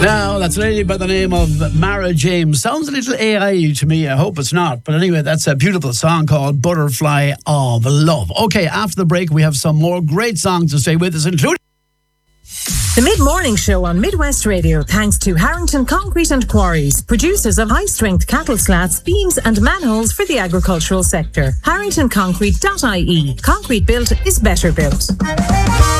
Now, that's a lady by the name of Mara James. Sounds a little AI to me. I hope it's not. But anyway, that's a beautiful song called Butterfly of Love. Okay, after the break, we have some more great songs to stay with us, including the Mid-Morning Show on Midwest Radio, thanks to Harrington Concrete and Quarries, producers of high-strength cattle slats, beams and manholes for the agricultural sector. HarringtonConcrete.ie. Concrete built is better built.